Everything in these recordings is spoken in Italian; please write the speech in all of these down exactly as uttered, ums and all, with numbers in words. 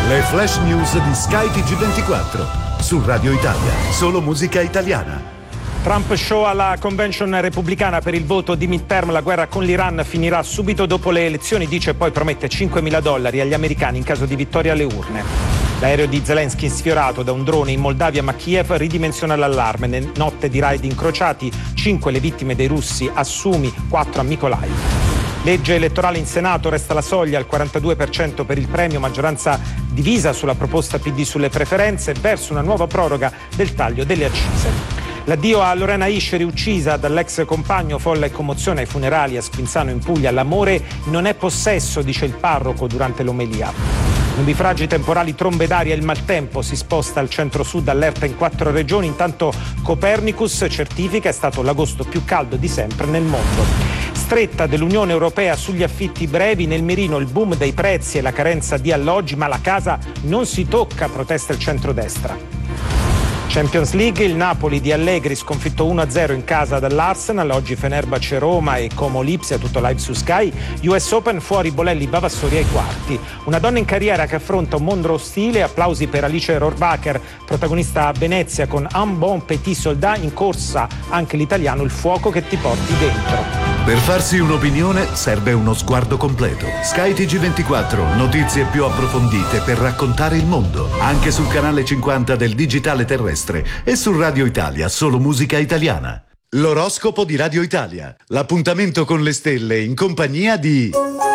Le flash news di Sky T G ventiquattro su Radio Italia, solo musica italiana. Trump show alla convention repubblicana per il voto di midterm. La guerra con l'Iran finirà subito dopo le elezioni, dice, e poi promette cinquemila dollari agli americani in caso di vittoria alle urne. L'aereo di Zelensky sfiorato da un drone in Moldavia, ma Kiev ridimensiona l'allarme. Notte di raid incrociati, cinque le vittime dei russi a Sumi, quattro a Mykolaiv. Legge elettorale in Senato, resta la soglia al quarantadue per cento per il premio, maggioranza divisa sulla proposta P D sulle preferenze verso una nuova proroga del taglio delle accise. L'addio a Lorena Isceri, uccisa dall'ex compagno, folla e commozione ai funerali a Spinzano in Puglia. L'amore non è possesso, dice il parroco durante l'omelia. Nubifragi temporali, trombe d'aria e il maltempo, si sposta al centro-sud, allerta in quattro regioni. Intanto Copernicus certifica è stato l'agosto più caldo di sempre nel mondo. Stretta dell'Unione Europea sugli affitti brevi, nel mirino il boom dei prezzi e la carenza di alloggi, ma la casa non si tocca, protesta il centrodestra. Champions League, il Napoli di Allegri sconfitto uno a zero in casa dall'Arsenal. Oggi Fenerbahce Roma e Como Lipsia, tutto live su Sky. U S Open, fuori Bolelli Bavassori ai quarti. Una donna in carriera che affronta un mondo ostile. Applausi per Alice Rohrwacher, protagonista a Venezia con Un bon petit soldat. In corsa anche l'italiano Il fuoco che ti porti dentro. Per farsi un'opinione serve uno sguardo completo. Sky T G ventiquattro, notizie più approfondite per raccontare il mondo. Anche sul canale cinquanta del digitale terrestre e su Radio Italia, solo musica italiana. L'oroscopo di Radio Italia. L'appuntamento con le stelle in compagnia di...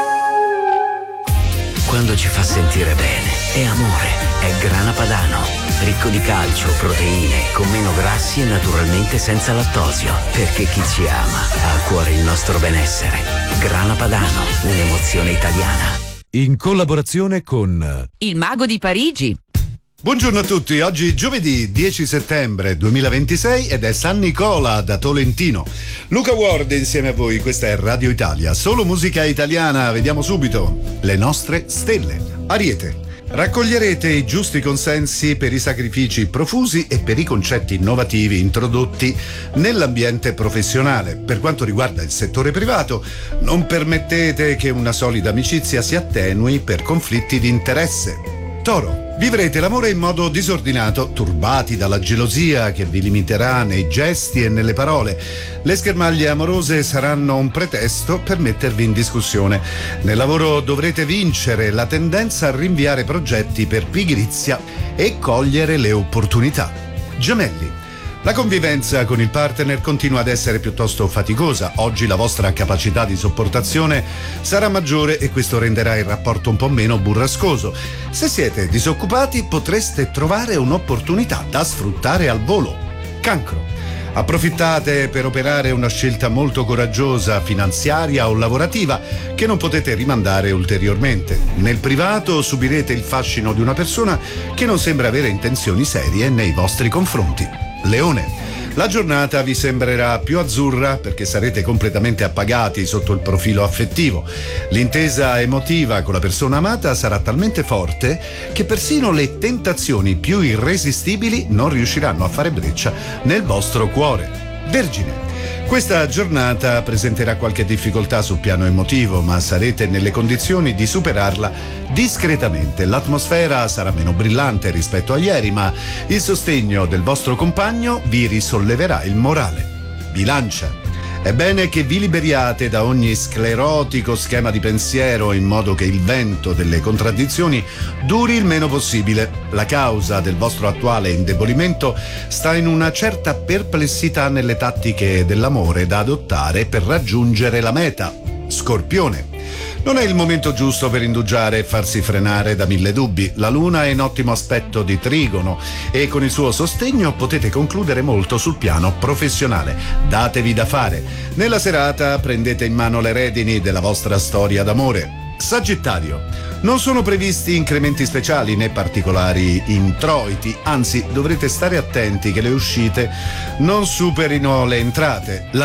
Quando ci fa sentire bene, è amore, è Grana Padano. Ricco di calcio, proteine, con meno grassi e naturalmente senza lattosio. Perché chi ci ama ha a cuore il nostro benessere. Grana Padano, un'emozione italiana. In collaborazione con... Il Mago di Parigi. Buongiorno a tutti, oggi giovedì dieci settembre duemilaventisei ed è San Nicola da Tolentino. Luca Ward insieme a voi, questa è Radio Italia, solo musica italiana. Vediamo subito le nostre stelle. Ariete. Raccoglierete i giusti consensi per i sacrifici profusi e per i concetti innovativi introdotti nell'ambiente professionale. Per quanto riguarda il settore privato, non permettete che una solida amicizia si attenui per conflitti di interesse. Toro. Vivrete l'amore in modo disordinato, turbati dalla gelosia che vi limiterà nei gesti e nelle parole. Le schermaglie amorose saranno un pretesto per mettervi in discussione. Nel lavoro dovrete vincere la tendenza a rinviare progetti per pigrizia e cogliere le opportunità. Gemelli. La convivenza con il partner continua ad essere piuttosto faticosa. Oggi la vostra capacità di sopportazione sarà maggiore e questo renderà il rapporto un po' meno burrascoso. Se siete disoccupati potreste trovare un'opportunità da sfruttare al volo. Cancro. Approfittate per operare una scelta molto coraggiosa, finanziaria o lavorativa, che non potete rimandare ulteriormente. Nel privato subirete il fascino di una persona che non sembra avere intenzioni serie nei vostri confronti. Leone. La giornata vi sembrerà più azzurra perché sarete completamente appagati sotto il profilo affettivo. L'intesa emotiva con la persona amata sarà talmente forte che persino le tentazioni più irresistibili non riusciranno a fare breccia nel vostro cuore. Vergine. Questa giornata presenterà qualche difficoltà sul piano emotivo, ma sarete nelle condizioni di superarla discretamente. L'atmosfera sarà meno brillante rispetto a ieri, ma il sostegno del vostro compagno vi risolleverà il morale. Bilancia. È bene che vi liberiate da ogni sclerotico schema di pensiero in modo che il vento delle contraddizioni duri il meno possibile. La causa del vostro attuale indebolimento sta in una certa perplessità nelle tattiche dell'amore da adottare per raggiungere la meta. Scorpione. Non è il momento giusto per indugiare e farsi frenare da mille dubbi. La luna è in ottimo aspetto di trigono e con il suo sostegno potete concludere molto sul piano professionale. Datevi da fare. Nella serata prendete in mano le redini della vostra storia d'amore. Sagittario. Non sono previsti incrementi speciali né particolari introiti, anzi dovrete stare attenti che le uscite non superino le entrate. La